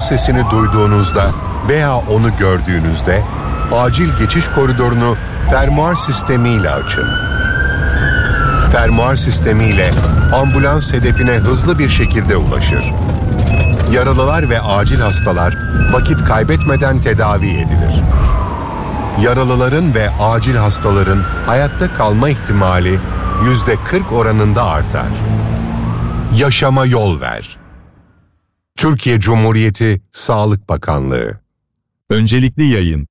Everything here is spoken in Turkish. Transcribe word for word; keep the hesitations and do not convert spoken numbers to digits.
sesini duyduğunuzda veya onu gördüğünüzde acil geçiş koridorunu fermuar sistemiyle açın. Fermuar sistemiyle ambulans hedefine hızlı bir şekilde ulaşır. Yaralılar ve acil hastalar vakit kaybetmeden tedavi edilir. Yaralıların ve acil hastaların hayatta kalma ihtimali yüzde kırk oranında artar. Yaşama yol ver. Türkiye Cumhuriyeti Sağlık Bakanlığı. Öncelikli yayın.